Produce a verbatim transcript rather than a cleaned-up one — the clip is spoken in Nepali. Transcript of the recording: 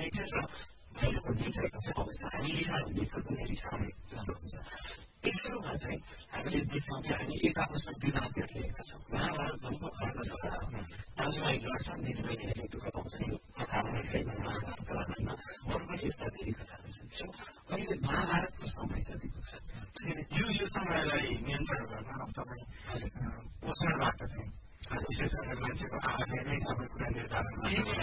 नेचर र बाहिरको नेचरको चाहिँ अवस्था हामी रिसायो नेचर पनि रिसाउने जस्तो हुन्छ त्यसैमा चाहिँ हामीले देख्छौँ कि हामी एक आपसमा विवाद गरिरहेका छौँ महाभारत भनेको घरको झगडा हो दाजुभाइ लड्छन् दिदीबहिनीहरूले दुःख पाउँछन् यो कथा भनिरहेको छ महाभारतको रामायणमा अरू पनि यस्ता धेरै कथाहरू छन् सो अहिले महाभारतको समय चलेको छ यो यो समयलाई नियन्त्रण गर्न तपाईँ पोषणबाट चाहिँ विशेष गरेर मान्छेको आफूले नै सबै कुरा निर्धारण